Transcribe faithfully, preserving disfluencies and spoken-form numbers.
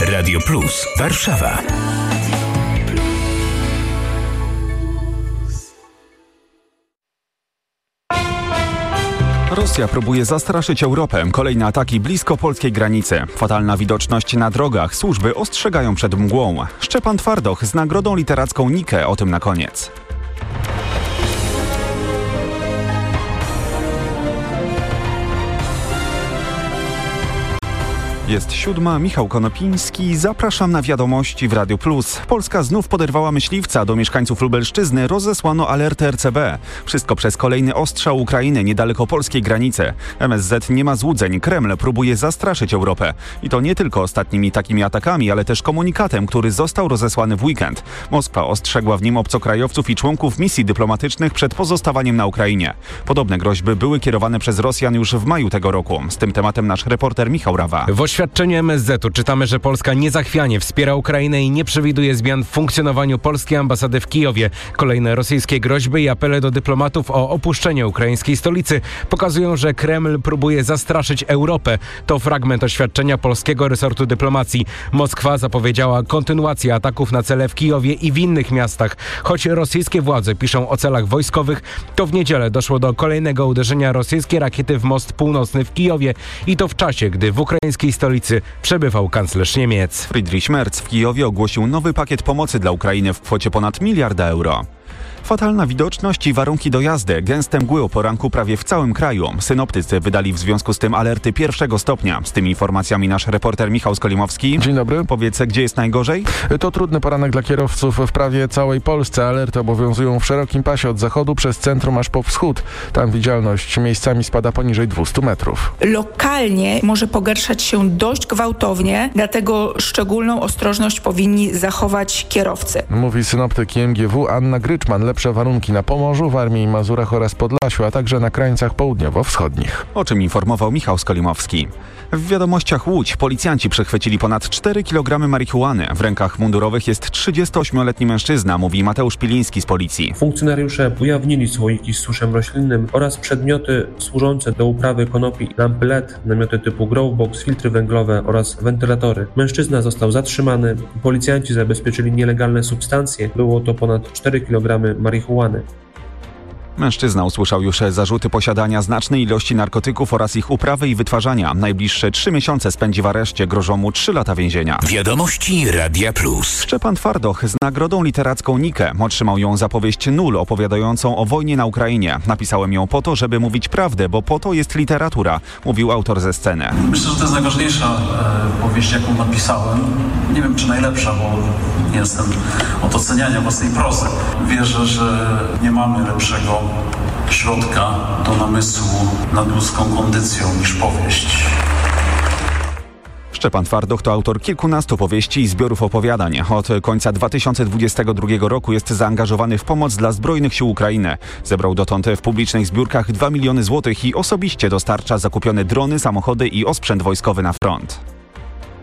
Radio Plus Warszawa. Rosja próbuje zastraszyć Europę. Kolejne ataki blisko polskiej granicy. Fatalna widoczność na drogach. Służby ostrzegają przed mgłą. Szczepan Twardoch z nagrodą literacką Nike. O tym na koniec. Jest siódma, Michał Konopiński. Zapraszam na wiadomości w Radio Plus. Polska znów poderwała myśliwca. Do mieszkańców Lubelszczyzny rozesłano alertę R C B. Wszystko przez kolejny ostrzał Ukrainy niedaleko polskiej granicy. M S Z nie ma złudzeń. Kreml próbuje zastraszyć Europę. I to nie tylko ostatnimi takimi atakami, ale też komunikatem, który został rozesłany w weekend. Moskwa ostrzegła w nim obcokrajowców i członków misji dyplomatycznych przed pozostawaniem na Ukrainie. Podobne groźby były kierowane przez Rosjan już w maju tego roku. Z tym tematem nasz reporter Michał Rawa. W oświadczeniu M S Z-u czytamy, że Polska niezachwianie wspiera Ukrainę i nie przewiduje zmian w funkcjonowaniu polskiej ambasady w Kijowie. Kolejne rosyjskie groźby i apele do dyplomatów o opuszczenie ukraińskiej stolicy pokazują, że Kreml próbuje zastraszyć Europę. To fragment oświadczenia polskiego resortu dyplomacji. Moskwa zapowiedziała kontynuację ataków na cele w Kijowie i w innych miastach. Choć rosyjskie władze piszą o celach wojskowych, to w niedzielę doszło do kolejnego uderzenia rosyjskiej rakiety w most północny w Kijowie i to w czasie, gdy w ukraińskiej stolicy przebywał kanclerz Niemiec. Friedrich Merz w Kijowie ogłosił nowy pakiet pomocy dla Ukrainy w kwocie ponad miliarda euro. Fatalna widoczność i warunki do jazdy. Gęste mgły o poranku prawie w całym kraju. Synoptycy wydali w związku z tym alerty pierwszego stopnia. Z tymi informacjami nasz reporter Michał Skolimowski. Dzień dobry. Powiedz, gdzie jest najgorzej? To trudny poranek dla kierowców w prawie całej Polsce. Alerty obowiązują w szerokim pasie od zachodu przez centrum aż po wschód. Tam widzialność miejscami spada poniżej dwieście metrów. Lokalnie może pogarszać się dość gwałtownie, dlatego szczególną ostrożność powinni zachować kierowcy. Mówi synoptyk I M G W Anna Gryczman. Lepsze warunki na Pomorzu, Warmii i Mazurach oraz Podlasiu, a także na krańcach południowo-wschodnich. O czym informował Michał Skolimowski. W wiadomościach Łódź policjanci przechwycili ponad cztery kilogramy marihuany. W rękach mundurowych jest trzydziestoośmioletni mężczyzna, mówi Mateusz Piliński z policji. Funkcjonariusze ujawnili słoiki z suszem roślinnym oraz przedmioty służące do uprawy konopi, lampy L E D, namioty typu Growbox, filtry węglowe oraz wentylatory. Mężczyzna został zatrzymany. Policjanci zabezpieczyli nielegalne substancje. Było to ponad cztery kilogramy marihuany. Mężczyzna usłyszał już zarzuty posiadania znacznej ilości narkotyków oraz ich uprawy i wytwarzania. Najbliższe trzy miesiące spędzi w areszcie, grożą mu trzy lata więzienia. Wiadomości Radia Plus. Szczepan Twardoch z nagrodą literacką Nike. Otrzymał ją za powieść Nul, opowiadającą o wojnie na Ukrainie. Napisałem ją po to, żeby mówić prawdę, bo po to jest literatura, mówił autor ze sceny. Myślę, że to jest najważniejsza e, powieść, jaką napisałem. Nie wiem, czy najlepsza, bo nie jestem od oceniania własnej prozy. Wierzę, że nie mamy lepszego środka do namysłu nad ludzką kondycją niż powieść. Szczepan Twardoch to autor kilkunastu powieści i zbiorów opowiadań. Od końca dwa tysiące dwudziestego drugiego roku jest zaangażowany w pomoc dla Zbrojnych Sił Ukrainy. Zebrał dotąd w publicznych zbiórkach dwa miliony złotych i osobiście dostarcza zakupione drony, samochody i osprzęt wojskowy na front.